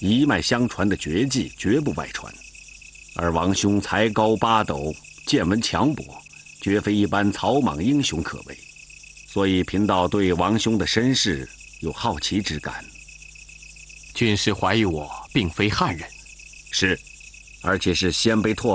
一脉相传的绝技绝不外传。而王兄才高八斗，见闻强博，绝非一般草莽英雄可为，所以贫道对王兄的身世有好奇之感。 军师怀疑我并非汉人。 是，而且是鲜卑拓